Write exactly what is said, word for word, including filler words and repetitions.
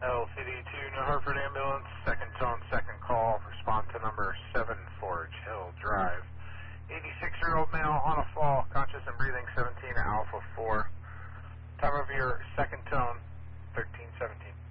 L C D two, New Hartford Ambulance, second tone, second call, respond to number seven Forge Hill Drive. eighty-six-year-old male on a fall, conscious and breathing, seventeen Alpha four. Time of your second tone, thirteen seventeen.